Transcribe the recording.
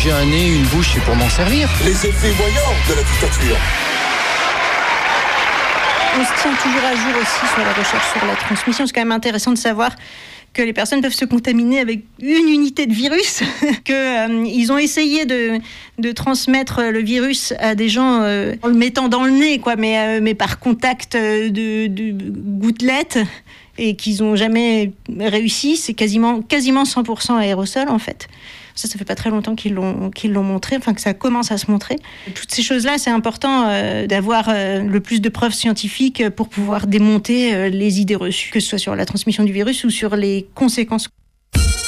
j'ai un nez, une bouche, c'est pour m'en servir. Les effets voyants de la dictature. On se tient toujours à jour aussi sur la recherche sur la transmission. C'est quand même intéressant de savoir que les personnes peuvent se contaminer avec une unité de virus, qu'ils ont essayé de transmettre le virus à des gens en le mettant dans le nez, quoi, mais par contact de gouttelettes, et qu'ils n'ont jamais réussi. C'est quasiment 100% aérosol, en fait. Ça fait pas très longtemps qu'ils l'ont montré, enfin que ça commence à se montrer. Toutes ces choses-là, c'est important d'avoir le plus de preuves scientifiques pour pouvoir démonter les idées reçues, que ce soit sur la transmission du virus ou sur les conséquences.